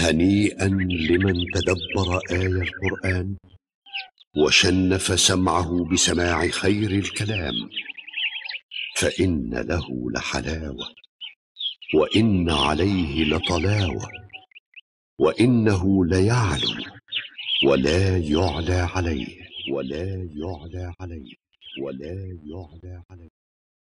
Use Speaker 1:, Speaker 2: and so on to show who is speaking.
Speaker 1: هنيئا لمن تدبر آي القرآن وشنف سمعه بسماع خير الكلام، فإن له لحلاوة وإن عليه لطلاوة، وإنه ليعلو ولا يعلى عليه، ولا يعلى عليه، ولا يعلى عليه.